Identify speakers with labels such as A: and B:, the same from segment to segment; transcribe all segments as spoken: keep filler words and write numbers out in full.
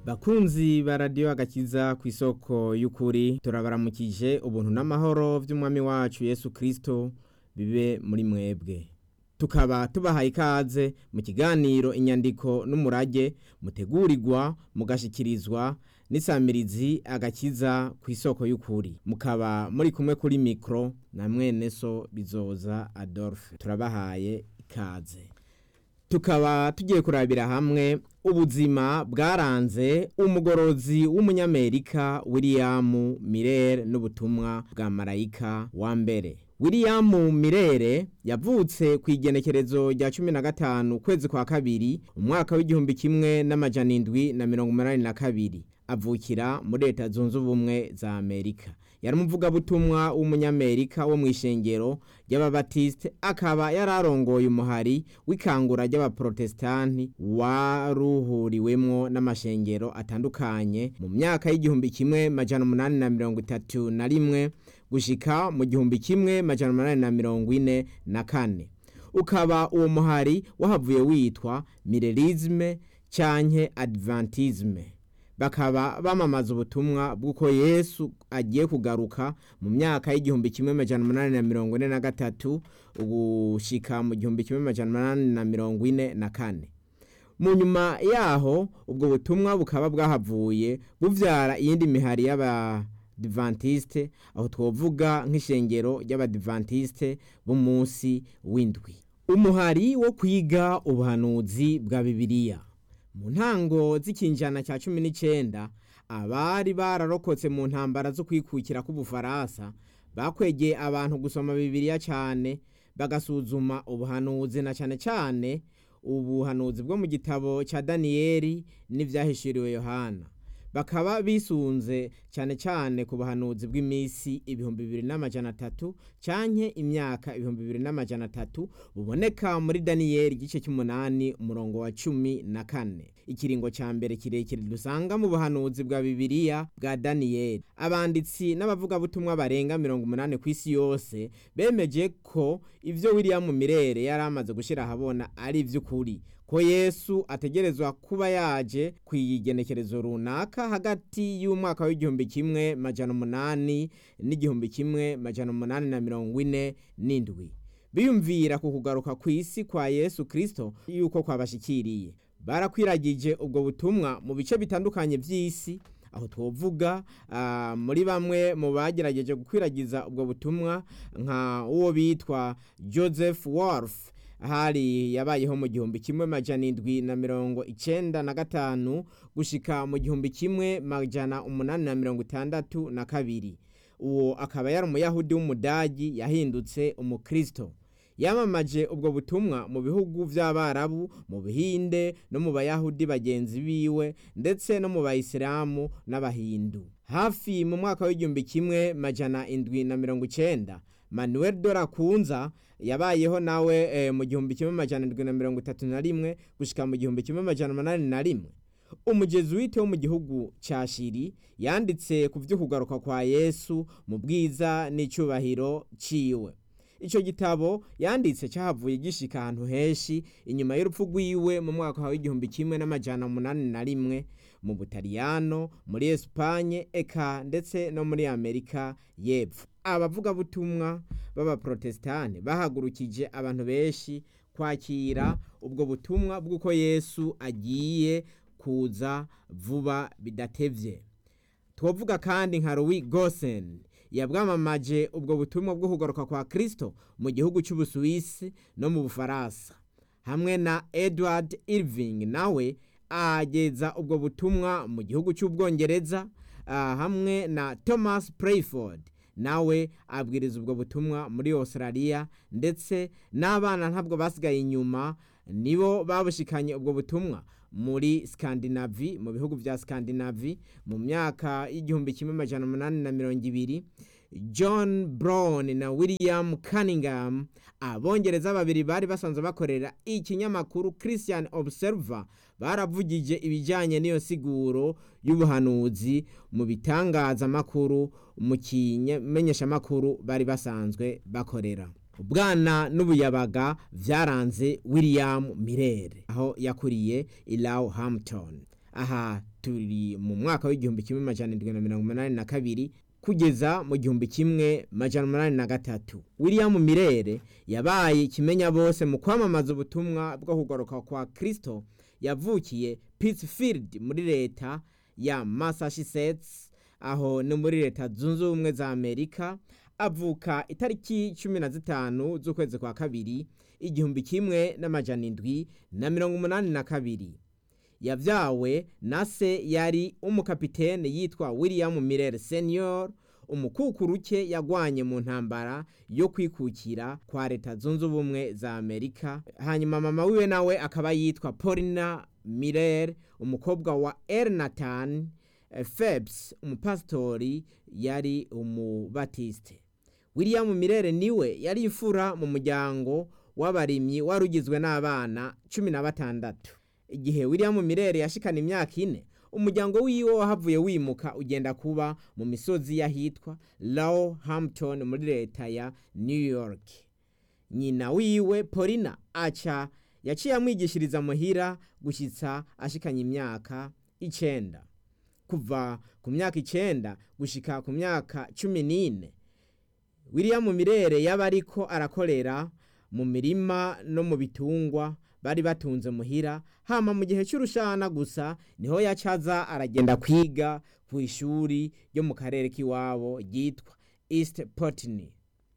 A: Bakunzi ba radio agakiza ku isoko y'ukuri turabaramukije ubuntu n'amahoro vy'umwami wacu Yesu Kristo bibe muri mwebwe. Tukaba tubahaye ikaze mu kiganiro inyandiko n'umurage mutegurirwa mugashikirizwa n'isamirizi agakiza ku isoko y'ukuri. Mukaba muri kumwe kuri mikro na mwene so Bizoza Adolphe. Turabahaye ikaze. Tukaba tugiye kurabira hamwe ubuzima bwaranze umugorozi w'umunyamerika William Miller n'ubutumwa bwa marayika wa mbere. William Miller yavutse ku igenekerezo rya cumi na gatanu kwezi kwa kabiri umwaka w'igihumbi kimwe n'amajana indwi na mirongo umunani na kabiri. Avukira muri Leta Zunze Ubumwe za Amerika. Yari umuvugabutumwa w'umunyamerika wo mw'ishengero ry'ababatiste, akaba yararongoye umuhari w'ikangura ry'abaprotestanti waruhuriwemwo n'amashengero atandukanye mu myaka y'igihumbi kimwe majana umunani na mirongo itatu na rimwe gushika mu gihumbi kimwe majana umunani na mirongo ine na kane. Ukaba uwo muhari wahavuye witwa Millerisme canke Adventisme. Bakaba bamamaza ubutumwa bw'uko Yesu agiye kugaruka mu myaka y'igihumbi kimwe majana umunani na mirongo ine na gatatu gushika mu gihumbi kimwe majana umunani na mirongo ine na kane. Mu nyuma yaho ubwo butumwa bukaba bwahavuye buvyara iyindi mihari y'Abadventiste, aho twovuga nk'ishengero ry'Abadventiste b'umunsi w'indwi. Umuhari wo kwiga ubuhanuzi bwa Bibiliya. Mu ntango z'ikinjana cya cumi n'icenda abari bararokotse mu ntambara zo kwikukira k'Ubufaransa bakwegeye abantu gusoma Bibiliya cyane bagasuzuma ubuhanuzi na cyane cyane ubuhanuzi bwo mu gitabo cya Daniyeli n'ivyahishuriwe Yohana. Bakaba bisunze cyane cyane ku buhanuzi bw'imisi ibihumbi bibiri n'amajana atatu canke imyaka ibihumbi bibiri n'amajana atatu buboneka muri Daniyeli igice cy'umunani umurongo wa cumi na kane. Ikiringo ca mbere kirekire dusanga mu buhanuzi bwa Bibiliya bwa Daniyeli. Abanditsi n'abavuga butumwa barenga mirongo umunani ku isi yose bemeje ko ivyo William Miller yari amaze gushira habona ari ivy'ukuri, ko Yesu ategerezwa kuba yaje kwigenekerezo runaka hagati y'umwaka w'igihumbi kimwe majana umunani n'igihumbi kimwe majana umunani na mirongo ine n'indwi. Biyumvira ku kugaruka ku isi kwa Yesu Kristo yuko kwabashikiriye. Barakwiragije ubwo butumwa mu bice bitandukanye vy'isi, aho twovuga uh, muri bamwe mu bagerageje gukwiragiza ubwo butumwa nka uwo bitwa Joseph Wolf, hari yabayeho mu gihumbi kimwe majana indwi na mirongo icenda na gatanu gushika mu gihumbi kimwe majana umunani na mirongo itandatu na kabiri. Uwo akaba yari umuyahudi w'umudagi yahindutse umukristo. Yamamaje ubwo butumwa mu bihugu vy'Abarabu, mu Bihinde no mu Bayahudi bagenzi biwe, ndetse no mu Bayisilamu n'Abahindu. Hafi mu mwaka w'igihumbi kimwe majana indwi na mirongo icenda Manuel Dorakunza yabayeho nawe e, mu gihumbi kimwe majana indwi na mirongo itatu na rimwe gushika mu gihumbi kimwe majana umunani na rimwe. Umujezuite wo mu gihugu ca Shiri yanditse ku vyo kugaruka kwa Yesu mu bwiza n'icubahiro ciwe. Ico gitabo yanditse cyahavuye gishika ahantu heshi inyuma y'urupfu rwiwe mu mwaka wa igihumbi kimwe n'amajana umunani na rimwe mu Butaliyano, muri Espanye, eka ndetse no muri Amerika y'Epfo. Abavuga butumwa baba Protestante bahagurukije abantu beshi kwakira ubwo butumwa bw'uko Yesu agiye kuza vuba bidatevye. Twovuga kandi nka Louis Gossen yabwamamaje ubwo butumwa bwo kugaruka kwa Kristo mu gihugu cy'Ubusuwisi no mu Bufaransa, hamwe na Edward Irving nawe ageza ubwo butumwa mu gihugu cy'Ubwongereza, uh, hamwe na Thomas Prayford nawe abwiriza ubwo butumwa muri Australia, ndetse n'abana ntabwo basigaye inyuma nibo babushikanye ubwo butumwa muri Scandinavie, mu bihugu vya Scandinavie mu myaka y'igihumbi kimwe majana umunani na mirongo ibiri. John Brown na William Cunningham, abongereza babiri bari basanzwe bakorera ikinyamakuru Christian Observer, baravugije ibijanye n'iyo siguro y'ubuhanuzi mu bitangaza makuru mu kimenyesha makuru bari basanzwe bakorera. Ubwana n'ubuyabaga vyaranze William Miller aho yakuriye i Roehampton. aha turi mu mwaka w'igihumbi kimwe majana indwi na mirongo umunani na kabiri kugeza mu gihumbi kimwe majana umunani na gatatu. William Miller yabaye ikimenya bose mu kwamamaza ubutumwa bwo kugaruka kwa Kristo. Yavukiye Pittsfield muri leta ya Massachusetts, aho ni muri leta zunze ubumwe za Amerika. Avuka itariki cumi na zitanu z'ukwezi kwa kabiri igihumbi kimwe n'amajana indwi na mirongo umunani na kabiri. Yavyawe na se yari umukapitene yitwa William Miller Senior. Umukukuruke yagwanye mu ntambara yo kwikukira kwa leta zunze ubumwe za Amerika. Hanyuma mama wiwe nawe akaba yitwa Paulina Miller, umukobwa wa Ernathan Phelps, umupastori yari umubatiste. William Miller niwe yari ifura mu muryango w'abarimyi warugizwe n'abana cumi na batandatu. Igihe William Miller yashikana imyaka ine, umuryango wiwe wahavuye wimuka ugenda kuba mu misozi yahitwa Lowhampton muri leta ya New York. Nyina wiwe Paulina aca yaciye amwigishiriza muhira gushitsa ashikanye imyaka icenda. Kuva ku myaka icenda gushika ku myaka cumi n'ine, William Miller yaba ariko arakorera mu mirima no mu bitungwa bari batunze muhira. Hama mu gihe cy'urushana gusa niho yacaza aragenda kwiga ku ishuri ryo mu karere k'iwabo ryitwa East Putney.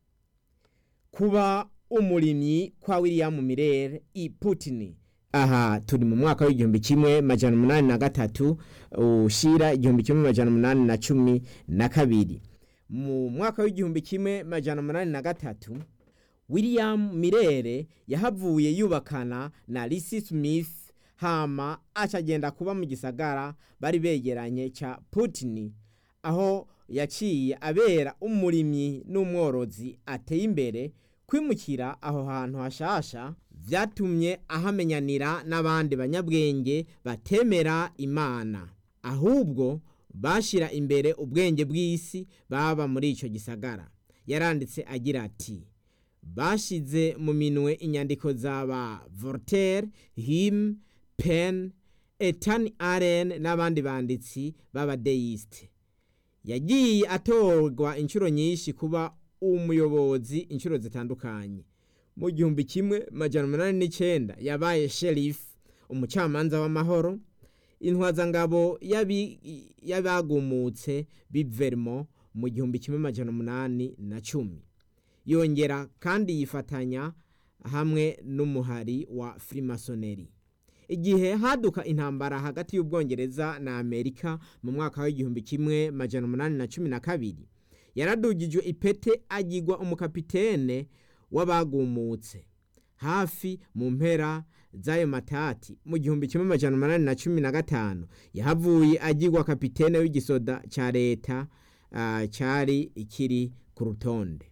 A: Kuba umurimyi kwa William Miller i Putney, aha turi mu mwaka w'igihumbi kimwe majana umunani na gatatu ushira igihumbi kimwe majana umunani na cumi na kabiri. Mu mwaka w'igihumbi kimwe majana umunani na gatatu William Miller yahavuye yubakana na Lizzie Smith. Hama acagenda kuba mu gisagara bari begeranye ca Putney, aho yaciye abera umurimyi n'umworozi ateye imbere. Kwimukira aho hantu hashasha vyatumye ahamenyanira n'abandi banyabwenge batemera Imana, ahubwo bashira imbere ubwenge bw'isi baba muri ico gisagara. Yaranditse agira ati: bashize mu minwe inyandiko z'aba Voltaire, Hume, Penn, Ethan Allen n'abandi banditsi b'abadeiste. Yagiye atorwa inshuro nyinshi kuba umuyobozi inshuro zitandukanye. Mu gihumbi kimwe majana umunani n'icenda yabaye sheriff, umucamanza w'amahoro, intwazangabo y'abagumutse b'i Vermont mu gihumbi kimwe majana umunani na cumi. Yongera kandi yifatanya hamwe n'umuhari wa Freemasonry. Igihe haduka intambara hagati y'Ubwongereza na Amerika mu mwaka w'igihumbi kimwe majana umunani na cumi na kabiri, yaradugijwe ipete agirwa umukapitene w'abagumutse. Hafi mu mpera z'ayo matati mu gihumbi kimwe majana umunani na cumi na gatanu yahavuye agirwa kapitene w'igisoda ca leta uh, cari ikiri ku rutonde.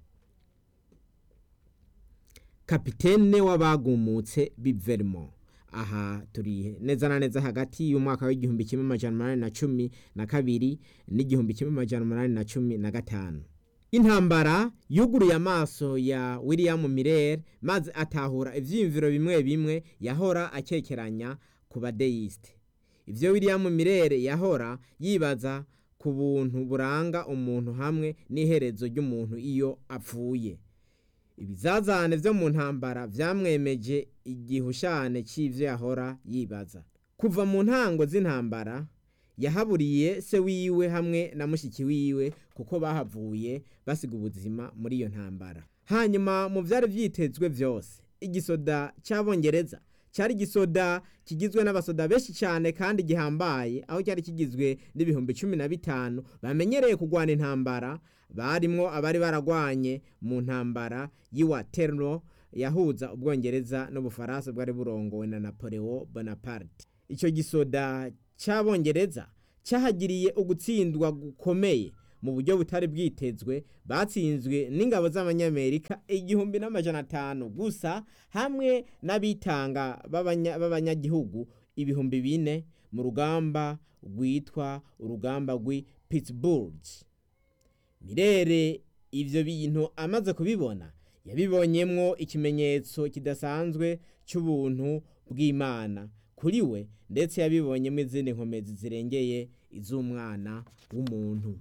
A: Kapitene w'abagumutse b'i Vermont. Aha turi neza na neza hagati y'umwaka w'igihumbi kimwe majana umunani na cumi na kabiri n'igihumbi kimwe majana umunani na cumi na gatanu. Intambara yuguruye amaso ya William Miller maze atahura ivyiyumviro bimwe bimwe yahora akekeranya ku badeiste. Ivyo William Miller yahora yibaza ku buntu buranga umuntu hamwe n'iherezo ry'umuntu iyo apfuye. Ibizazane vyo mu ntambara vyamwemeje igihushane c'ivyo yahora yibaza. Kuva mu ntango z'intambara yahaburiye se wiwe hamwe na mushiki wiwe kuko bahavuye basiga ubuzima muri iyo ntambara. Hanyuma mu vyari vyitezwe vyose, igisoda c'Abongereza cyari gisoda kigizwe n'abasoda benshi cyane kandi gihambaye, aho cyari kigizwe n'ibihumbi cumi na bitanu bamenyereye kugwana intambara. Barimwo abari baragwanye mu ntambara y'Iwaterloo yahuza Ubwongereza n'Ubufaransa bwari burongowe na Napoleon Bonaparte. Ico gisoda c'Abongereza cyahagiriye ugutsindwa gukomeye mu buryo butari bwitezwe. Batsinzwe n'ingabo z'Abanyamerika igihumbi n'amajana atanu gusa hamwe n'abitanga b'abanyagihugu ibihumbi bine mu rugamba rwitwa urugamba rw'i Pittsburgh. Miller ivyo bintu amaze kubibona yabibonyemwo ikimenyetso kidasanzwe cy'ubuntu bw'Imana, kuri we ndetse yabibonyemo izindi nkomezi zirengeye iz'umwana w'umuntu.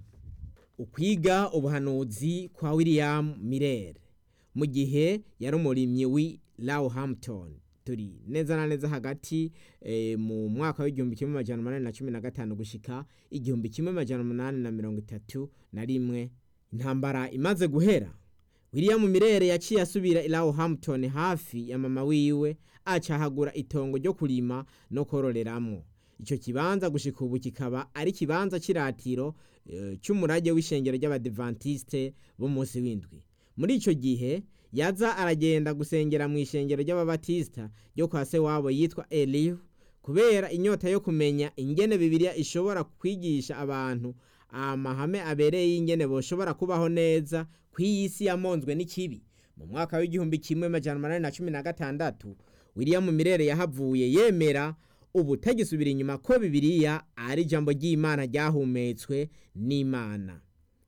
A: Ukwiga ubuhanuzi kwa William Miller mu gihe yari umurimyi w'i Roehampton, turi neza na neza hagati e, mu mwaka w'igihumbi kimwe amajana umunani na cumi na gatanu gushika igihumbi kimwe amajana umunani na mirongo itatu na rimwe. Intambara imaze guhera, William Miller yaciye asubira i Roehampton hafi ya mama wiwe, acahagura itongo ryo kurima no kororeramwo. Ico kibanza gushika ubu kikaba ari kibanza ciratiro e, cy'umurage w'ishengero ry'Abadventiste bo munsi w'indwi. Muri ico gihe yaza aragenda gusengera mu ishengero ry'Ababatista ryo kwa se wabo yitwa Elihu, kubera inyota yo kumenya ingene Bibiliya ishobora kwigisha abantu amahame abereye ingene boshobora kubaho neza kw'isi yamonzwe n'ikibi. Mu mwaka w'igihumbi kimwe amajana umunani na cumi na gatandatu William Miller yahavuye yemera ubutagisubira inyuma ko Bibiliya ari ijambo ry'Imana ryahumetswe n'Imana.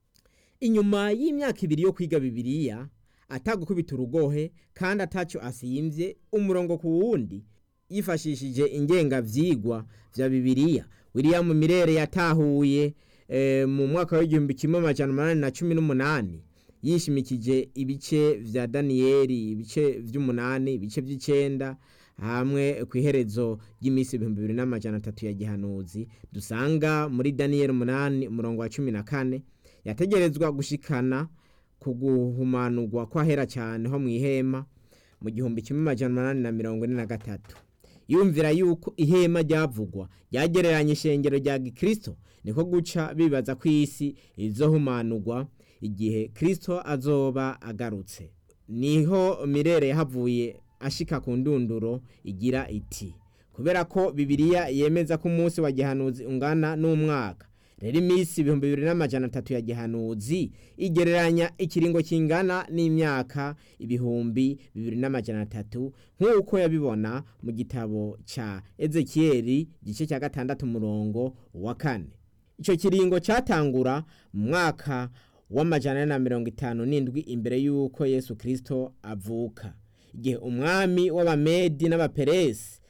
A: Inyuma y'imyaka ibiri yo kwiga Bibiliya atagukubita urugohe kandi ataco asiyimvye umurongo ku wundi, yifashishije ingenga vyigwa vya Bibiliya, William Miller yatahuye e, mu mwaka w'igihumbi kimwe amajana umunani na cumi n'umunani yishimikije ibice vya Daniyeli, ibice vy'umunani, ibice vy'icenda hamwe kwiherezo ry'imisi ibihumbi bibiri n'amajana atatu ya gihanuzi dusanga muri Daniyeli umunani umurongo wa cumi na kane. Yategerezwa gushikana kuguhumanurwa kwa hera cyane ho mwihema mu gihumbi kimwe amajana umunani na mirongo ine na gatatu. Yumvira yuko ihema ryavugwa ryagereranye ishengero rya Gikristo, niko guca bibaza ko isi izohumanurwa igihe Kristo azoba agarutse. Niho Miller yahavuye ashika ku ndunduro igira iti, kubera ko Bibiliya yemeza ko umunsi wa gihanuzi ungana n'umwaka, rero imisi ibihumbi bibiri n'amajana atatu ya gihanuzi igereranya ikiringo kingana n'imyaka ibihumbi bibiri n'amajana atatu, nk'uko yabibona mu gitabo ca Ezekieli gice cya gatandatu umurongo wa kane. Ico kiringo catangura mu mwaka w'amajana na mirongo itanu n'indwi imbere y'uko Yesu Kristo avuka, igihe umwami w'Abamedi n'Abaperesi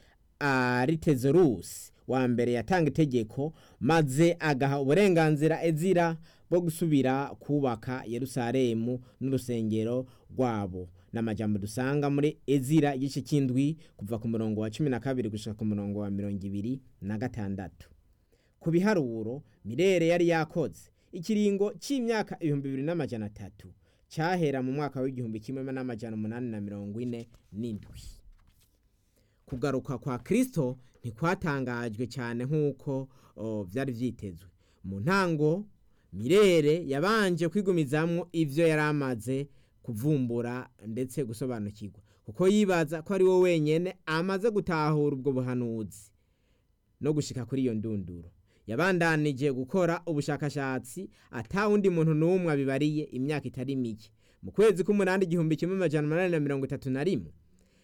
A: Aritezerusi wa mbere yatanga itegeko maze agaha uburenganzira Ezira bwo gusubira kubaka Yerusalemu n'urusengero rwabo. N'amajambo dusanga muri Ezira igice cy'indwi kuva ku murongo wa cumi na kabiri gushika ku murongo wa mirongo ibiri na gatandatu. Ku biharuro Miller yari yakoze ikiringo c'imyaka ibihumbi bibiri n'amajana atatu cyahera mu mwaka w'igihumbi kimwe n'amajana umunani na mirongo ine n'indwi. Kugaruka kwa Kristo ntikwatangajwe cyane nk'uko vyari vyitezwe. Mu ntango Miller yabanje kwigumizamwo ivyo yaramaze kuvumbura ndetse gusobanukirwa, kuko yibaza ko ari wo wenyene amaze gutahura ubwo buhanuzi no gushika kuri iyo ndunduro. Yabandanije gukora ubushakashatsi atawundi muntu n'umwe abibariye imyaka itari mike. Mu kwezi k'umunani igihumbi kimwe amajana umunani na mirongo itatu na rimwe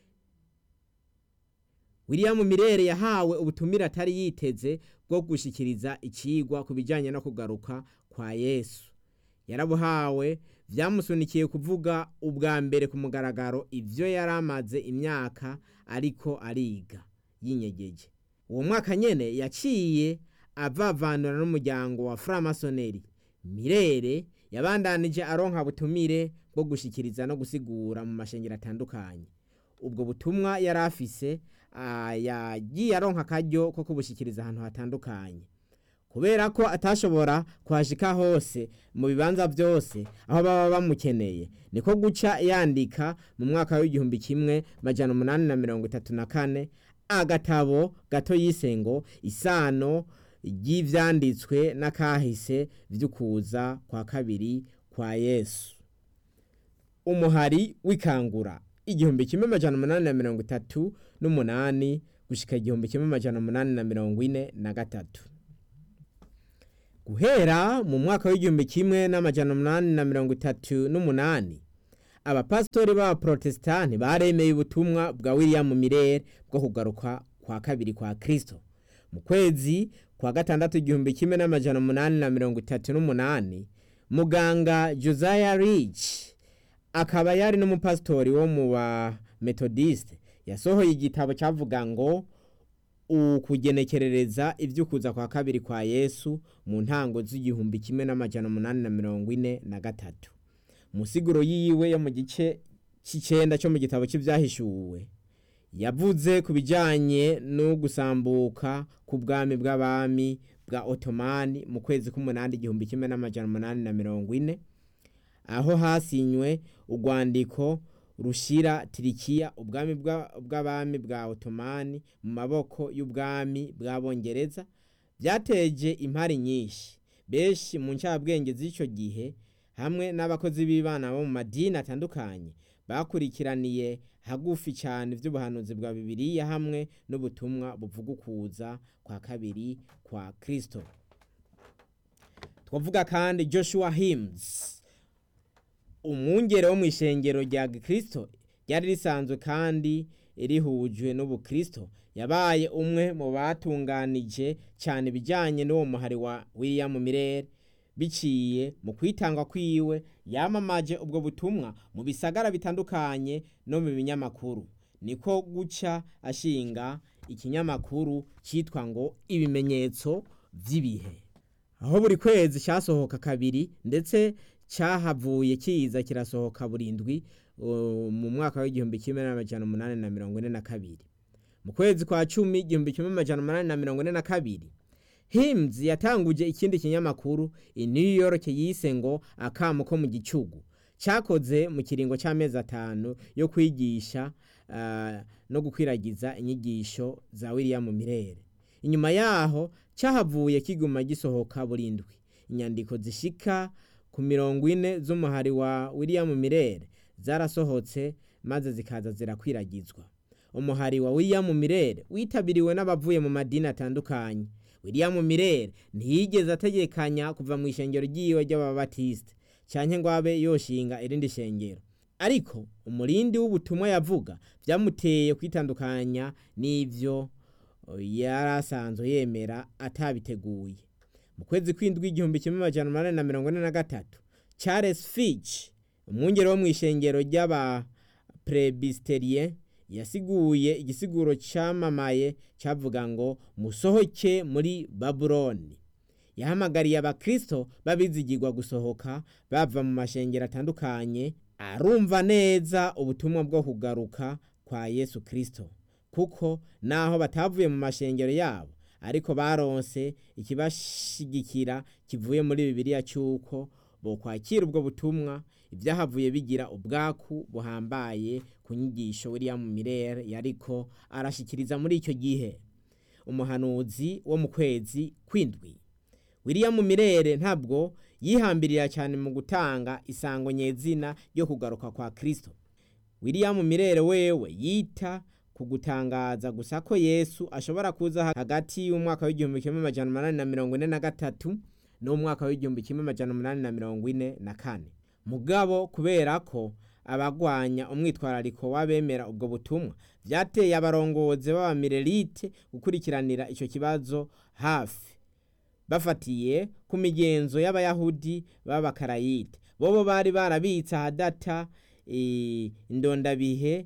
A: William Miller yahawe ubutumira atari yiteze bwo gushikiriza ikigwa kubijanye no kugaruka kwa Yesu. Yarabuhawe vyamusunikiye kuvuga ubwa mbere ku mugaragaro ivyo yaramaze imyaka ariko ariga yinyegeje. Uwo mwaka nyene yaciye avavanura n'umuryango wa Framasoneri. Miller yabandanije aronka butumire bwo gushikiriza no gusigura mu mashengero atandukanye. Ubwo butumwa yarafise yagiye aronka karyo ko kubushikiriza ahantu hatandukanye, kubera ko atashobora kwashika hose mu bibanza byose aho baba bamukeneye. Niko guca yandika mu mwaka w'igihumbi kimwe amajana umunani na mirongo itatu na kane agatabo gato yisengo isano ry'ivyanditswe n'akahise vy'ukuza kwa kabiri kwa Yesu. Umuhari w'ikangura igihumbi kimwe amajana umunani na mirongo itatu n'umunani gushika igihumbi kimwe amajana umunani na mirongo ine na gatatu. Guhera mu mwaka w'igihumbi kimwe n'amajana umunani na mirongo itatu n'umunani abapastori ba Protestani baremeye ubutumwa bwa William Miller bwo kugaruka kwa kabiri kwa Kristo. Mu kwezi kwa gatandatu igihumbi kimwe n'amajana umunani na mirongo itatu n'umunani muganga Josiah Rich akaba yari n'umupastori wo mu ba Methodist yasohoye igitabo cyavuga ngo ukugenekerereza ivy'ukuza kwa kabiri kwa Yesu mu ntango z'igihumbi kimwe n'amajana umunani na mirongo ine na gatatu. Musiguro yiwe yo mu gice c'icenda cyo mu gitabo c'ivyahishuwe yavuze ku bijanye no gusambuka ku bwami bw'abami bwa Ottomani mu kwezi k'umunani igihumbi kimwe n'amajana umunani na mirongo ine, aho hasinywe urwandiko rushira Turikiya ubwami bw'abami bwa Ottomani mu maboko y'ubwami bw'abongereza. Byateje impari nyinshi. Benshi mu ncabwenge z'ico gihe hamwe n'abakozi b'Imana bo mu madini atandukanye bakurikiraniye hagufi cyane ivy'ubuhanuzi bwa Bibiliya hamwe n'ubutumwa buvuga ukuza kwa kabiri kwa Kristo. Twavuga kandi Joshua Himes, umwungere wo mw'ishengero rya Kristo ryari risanzwe kandi rihujwe n'ubukristo, yabaye umwe mu batunganije cyane bijanye n'uwo muhari wa William Miller. Biciye mu kwitanga kwiwe yamamaje ubwo butumwa mu bisagara bitandukanye no mu binyamakuru. Niko guca ashinga ikinyamakuru citwa ngo Ibimenyetso vy'ibihe, aho buri kwezi cyasohoka kabiri ndetse cyahavuye kiza kirasohoka burindwi uh, mu mwaka w'igihumbi kimwe n'amajana umunani na mirongo ine na kabiri. Mu kwezi kwa cumi igihumbi kimwe n'amajana umunani na mirongo ine na kabiri, Himes yatanguje ikindi kinyamakuru i New York yise ngo Akamo ko mu gicugu, cyakoze mu kiringo cy'amezi atanu yo kwigisha uh, no gukwiragiza inyigisho za William Miller. Inyuma yaho cyahavuye kiguma gisohoka burindwi. Inyandiko zishika ku mirongo ine z'umuhari wa William Miller zarasohotse maze zikaza zirakwiragizwa. Umuhari wa William Miller witabiriwe n'abavuye mu madini atandukanye. William Miller ntiyigeze ategekanya kuva mu ishengero ry'iwe ry'ababatiste canke ngo abe yoshinga irindi shengero, ariko umurindi w'ubutumwa yavuga vyamuteye kwitandukanya n'ivyo yarasanzwe yemera atabiteguye. Mu kwezi kw'indwi igihumbi kimwe n'amajana umunani na mirongo ine na gatatu, Charles Fitch, umwungere wo mw'ishengero ry'aba Presbyterien, yasiguye igisiguro camamaye cavuga ngo musohoke muri Babuloni. Yahamagariye abakristo babizigirwa gusohoka bava mu mashengero atandukanye, arumva neza ubutumwa bwo kugaruka kwa Yesu Kristo, kuko naho batavuye mu mashengero yabo ariko baronse ikibashigikira kivuye muri Bibiliya cyuko bo kwakira ubwo butumwa. Ibyahavuye bigira ubwaku buhambaye ku nyigisho William Miller yariko arashikiriza muri icyo gihe. Umuhanuzi wo mu kwezi kw'indwi, William Miller ntabwo yihambirira cyane mu gutanga isango nyezina yo kugaruka kwa Kristo. William Miller wewe yita ku gutangaza gusa ko Yesu ashobora kuza hagati y'umwaka w'igihumbi kimwe n'amajana umunani na mirongo ine na gatatu n'umwaka w'igihumbi kimwe n'amajana umunani na mirongo ine na kane. Mugabo kubera ko abagwanya umwitwarariko w'abemera ubwo butumwa vyateye abarongozi b'abamirelite gukurikiranira ico kibazo hafi, bafatiye ku migenzo y'abayahudi b'abakarayite. Bobo bari barabitsa hadata e, indondabihe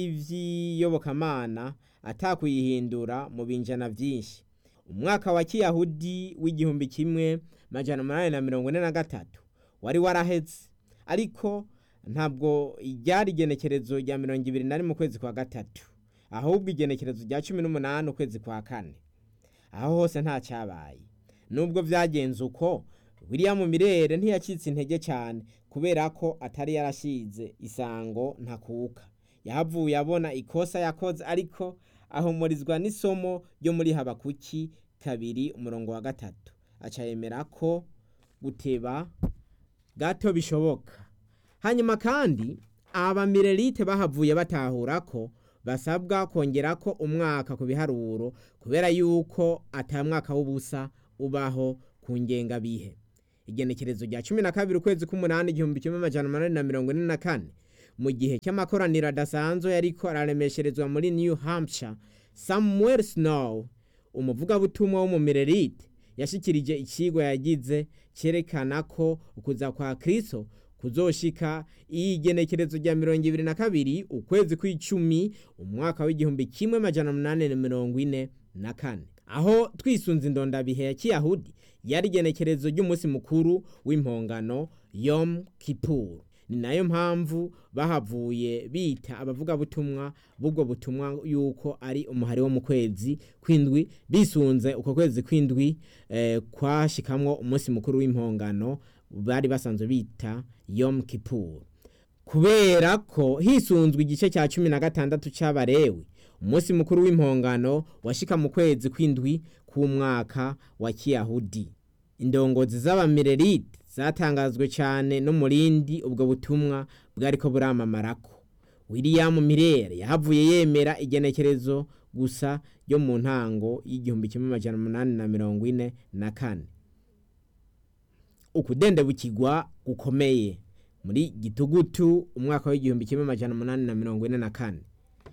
A: y'ivyiyobokamana atakuyihindura mu binjana vyinshi. Umwaka wa Kiyahudi w'igihumbi kimwe majana umunani na mirongo ine na gatatu wari waraheze, ariko ntabwo ryari igenekerezo rya mirongo ibiri na rimwe mu kwezi kwa gatatu, ahubwo igenekerezo rya cumi n'umunani ukwezi kwa kane. Aho hose nta cyabaye. Nubwo vyagenze uko, William Miller ntiyacitse intege cyane kubera ko atari yarashize isango ntakuka. Yahavuye abona ikosa yakoze, ariko ahumurizwa n'isomo ryo muri Habakuki kabiri umurongo wa gatatu. Aca yemera ko guteba gato bishoboka. Hanyuma kandi abamirelite bahavuye batahura ko basabwa kongera ko umwaka ku biharuro kubera yuko atamwaka w'ubusa ubaho ku ngenga bihe. Igenekerezo rya cumi na kabiri ukwezi k'umunani igihumbi kimwe n'amajana umunani na mirongo ine na kane, mu gihe cy'amakoraniro adasanzwe yariko araremesherezwa muri New Hampshire, Samuel Snow, umuvugabutumwa w'umumirelite, yashikirije ikigwa yagize cyerekana ko ukuza kwa Kristo kuzoshika igenekerezo rya mirongo ibiri na kabiri ukwezi kw'icumi umwaka w'igihumbi kimwe majana umunani na mirongo ine na kane. Aho twisunze indondabihe ya Kiyahudi yari igenekerezo ry'umunsi mukuru w'impongano Yom Kippur. Ni nayo mpamvu bahavuye bita abavuga butumwa bubwo butumwa yuko ari umuhari wo mu kwezi kwindwi, bisunze uko kwezi kwindwi eh, kwashikamwo umunsi mukuru w'impongano bari basanzwe bita Yom Kippur. Kubera ko hisunzwe igice cya cumi na gatandatu c'Abalewi, umunsi mukuru w'impongano washika mu kwezi kwindwi k'umwaka wa Kiyahudi. Indongozi z'abamererite zatangazwe cyane no murindi ubwo butumwa bwariko buramamamarako. William Miller yahavuye yemera igenekerezo gusa ryo mu ntango y'igihumbi kimwe amajana umunani na mirongo ine na kane. Ukudendebukirwa gukomeye muri Gitugutu umwaka w'igihumbi kimwe amajana umunani na mirongo ine na kane.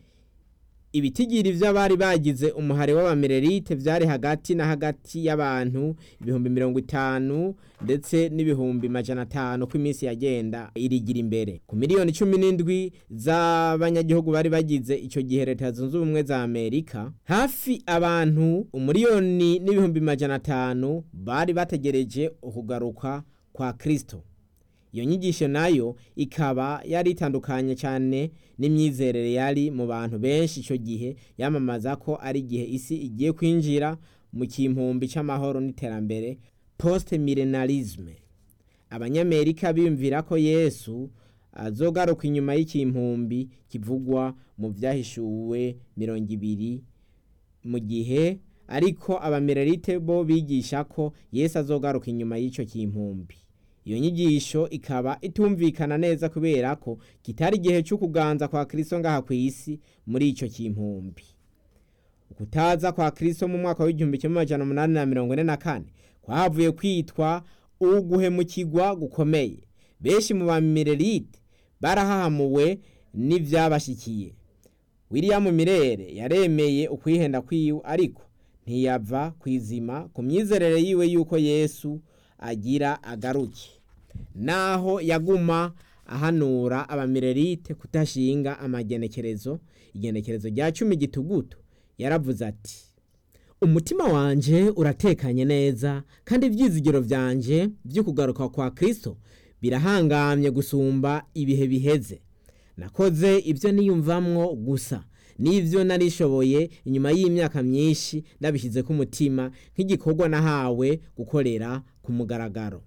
A: Ibitigiri vy'abari bagize umuhare w'abamererite vyari hagati na hagati y'abantu ibihumbi mirongo itanu ndetse n'ibihumbi majana atanu ku iminsi yagenda irigira imbere. Ku miliyoni cumi n'indwi z'abanyagihugu bari bagize ico gihe Leta Zunze Ubumwe za Amerika, hafi abantu umiliyoni n'ibihumbi majana atanu bari bategereje ukugaruka kwa Kristo. Iyo nyigisho nayo ikaba yari itandukanye cyane n'imyizerere yari mu bantu benshi ico gihe yamamaza ko ari gihe isi igiye kwinjira mu kimpumbi c'amahoro n'iterambere, post millenarisme. Abanyamerika biyumvira ko Yesu azogaruka inyuma y'ikimpumbi kivugwa mu vyahishuwe mirongo ibiri, mu gihe ariko abamererite bo bigisha ko Yesu azogaruka inyuma y'ico kimpumbi. Iyo nyigisho ikaba itumvikana neza kubera ko kitari gihe cyo kuganza kwa Kristo ngaha ku isi muri ico kimpumbi. Ukutaza kwa Kristo mu mwaka w'igihumbi kimwe amajana umunani na mirongo ine na kane kwahavuye kwitwa uguhemukirwa gukomeye. Benshi mu bamererite barahahamuwe n'ivyabashikiye. William Miller yaremeye ukwihenda kwiwe, ariko ntiyava kwizima ku myizerere yiwe yuko Yesu agira agaruke. Naho yaguma ahanura abamererite kutashinga amagenekerezo, igenekerezo rya cumi Gitugutu yaravuze ati: umutima wanje uratekanye neza kandi ivyizigiro vyanje byo kugaruka kwa Kristo birahangamye gusumba ibihe biheze. Nakoze ivyo niyumvamwo gusa n'ivyo narishoboye inyuma y'imyaka myinshi ndabishize ku mutima nk'igikorwa nahawe gukorera ku mugaragaro.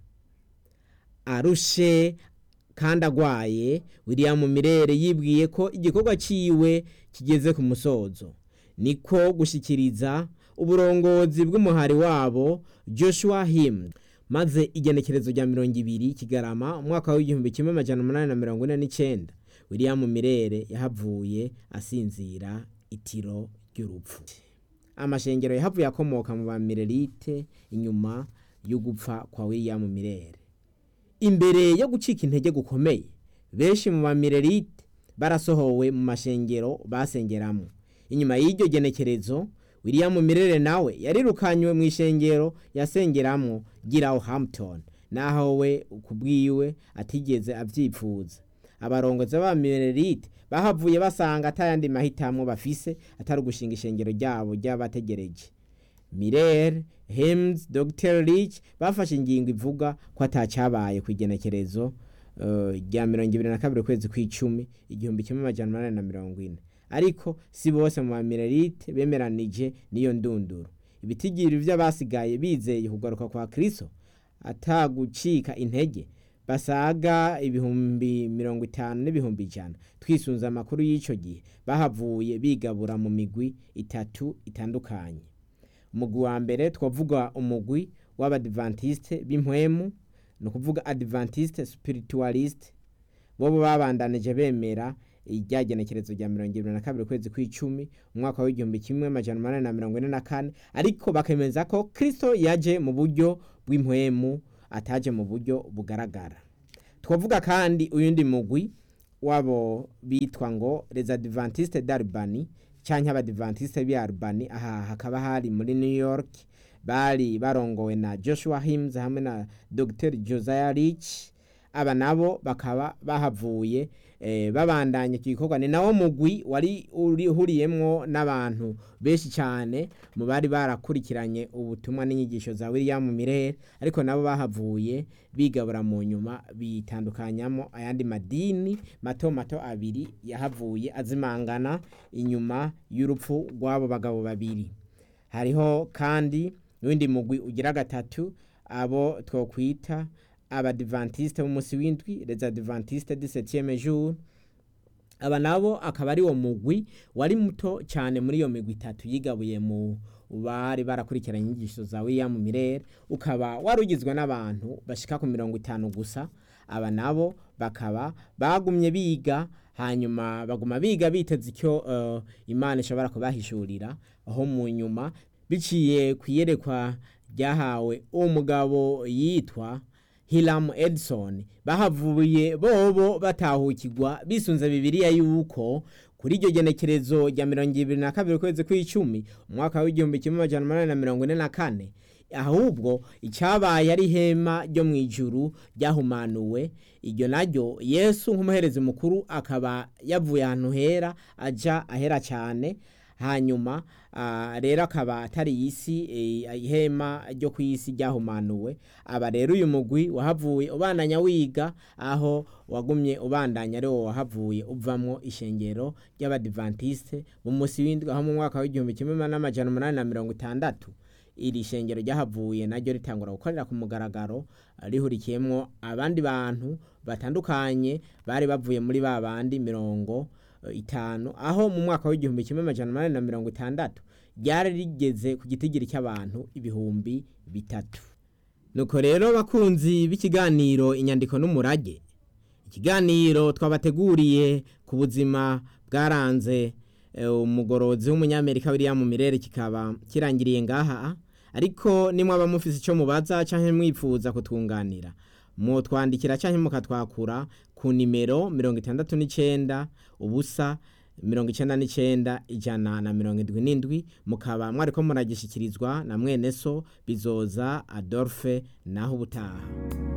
A: Arushe kandi agwaye, William Miller yibwiye ko igikorwa ciwe kigeze ku musozo, niko gushikiriza uburongozi bw'umuhari wabo Joshua Hymns. Maze igenekerezo rya mirongo ibiri Kigarama umwaka w'igihumbi kimwe amajana umunani na mirongo ine n'icenda, William Miller yahavuye asinzira itiro ry'urupfu. Amashengero yahavuye akomoka mu bamererite inyuma yo gupfa kwa William Miller. Imbere yo gucika intege gukomeye, benshi mu bamererite barasohowe mu mashengero basengeramo. Inyuma y'iryo genekerezo, William Miller nawe yarirukanywe mu ishengero yasengeramo Gilroehampton, naho we kubwiwe atigeze avyipfuza. Abarongozi b'abamererite bahavuye basanga atayandi mahitamwo bafise atari gushinga ishengero ryabo ry'abategereje. Miller, Hymns, Doctor Rich bafashe ingingo ivuga ko atacabaye kwigenekerezo rya uh, mirongo ibiri na kabiri kwezi kw'icumi igihumbi kimwe amajana umunani na mirongo ine. Ariko si bose mu bamererite bemeranije niyo ndunduro. Ibitigiri vy'abasigaye bizeye kugaruka kwa Kristo atagucika intege basaga ibihumbi mirongo itanu n'ibihumbi ijana. Twisunza amakuru y'ico gihe bahavuye bigabura mu migwi itatu itandukanye. Umugwi wa mbere twavuga umugwi w'abadventiste b'impwemu, no kuvuga Adventiste Spiritualist, bo babandanije bemera iryagenekerezo rya mirongo ibiri na kabiri kwezi kw'icumi umwaka w'igihumbi kimwe amajana umunani na mirongo ine na kane, ariko bakemeza ko Kristo yaje mu buryo bw'impwemu ataje mu buryo bugaragara. Twavuga kandi uyundi mugwi wabo bitwa ngo les Adventistes d'Albany canke abadventiste b'Albany, aha hakaba hari muri New York, bari barongowe na Joshua Hymns hamwe na Doctor Josiah Rich. Aba nabo bakaba bahavuye eh, babandanye igikorwa ni nawo mugwi wari urihuriyemwo n'abantu benshi cyane mu bari barakurikiranye ubutumwa n'inyigisho za William Miller ariko nabo bahavuye bigabura mu nyuma bitandukanyamo ayandi madini mato mato abiri yahavuye azimangana inyuma y'urupfu rw'abo bagabo babiri. Hariho kandi n'undi mugwi ugira gatatu abo twokwita abadventiste b'umunsi w'indwi, les adventistes du septième jour. Aba nabo akaba ari wo mugwi wari muto cyane muri iyo migwi itatu yigabuye mu bari barakurikiranye inyigisho za William Miller, ukaba warugizwe n'abantu bashika ku mirongo itanu gusa. Aba nabo bakaba bagumye biga, hanyuma baguma biga biteze icyo uh, Imana ishobora kubahishurira, aho mu nyuma biciye kuyerekwa ryahawe umugabo yitwa Hiram Edson bahavuye bobo batahukirwa bisunze Bibiliya yuko kuri iryo genekerezo rya mirongo ibiri na kabiri kwezi kw'icumi umwaka w'igihumbi kimwe amajana umunani na mirongo ine na kane ahubwo icyabaye ari hema ryo mu ijuru ryahumanuwe. Iryo naryo Yesu nk'umuherezi mukuru akaba yavuye ahantu hera aja ahera cyane, hanyuma uh, rero akaba atari isi ihema e, ryo kw'isi ryahumanuwe. Aba rero uyu mugwi wahavuye ubandanya wiga, aho wagumye ubandanya ari wo wahavuye uvamwo ishengero ry'abadventiste b'umunsi w'indwi, aho mu mwaka w'igihumbi kimwe n'amajana umunani na mirongo itandatu iri shengero ryahavuye naryo ritangura gukorera ku mugaragaro, rihurikiyemwo abandi bantu batandukanye bari bavuye muri ba bandi mirongo itanu, aho mu mwaka w'igihumbi kimwe amajana umunani na mirongo itandatu ryari rigeze ku gitigiri cy'abantu ibihumbi bitatu. Nuko rero bakunzi b'ikiganiro inyandiko n'umurage, ikiganiro twabateguriye ku buzima bwaranze umugorozi w'umunyamerika William Miller kikaba kirangiriye ngaha, ariko nimwe abamufise ico mubaza canke mwipfuza kutwunganira mu twandikira canke mukatwakura ku nimero mirongo itandatu n'icenda ubusa mirongo icenda n'icenda ijana na mirongo indwi n'indwi, mukaba mwariko muragishikirizwa na mwene so Bizoza Adolphe. Naho ubutaha.